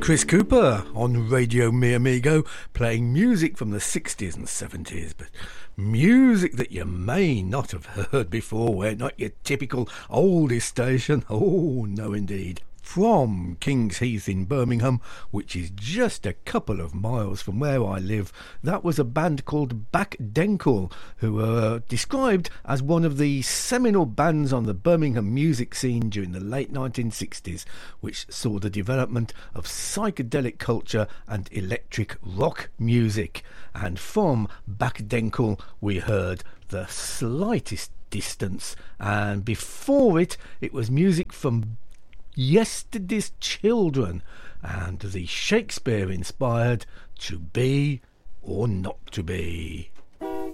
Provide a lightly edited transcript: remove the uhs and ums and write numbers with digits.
Chris Cooper on Radio Mi Amigo, playing music from the 60s and 70s, but music that you may not have heard before. We're not your typical oldies station. Oh, no indeed. From King's Heath in Birmingham, which is just a couple of miles from where I live, that was a band called Back Denkel, who were described as one of the seminal bands on the Birmingham music scene during the late 1960s, which saw the development of psychedelic culture and electric rock music. And from Back Denkel we heard The Slightest Distance, and before it was music from Yesterday's Children and the Shakespeare-inspired To Be or Not to Be.